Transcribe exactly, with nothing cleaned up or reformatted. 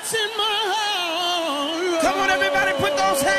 in my heart. Come on, everybody, put those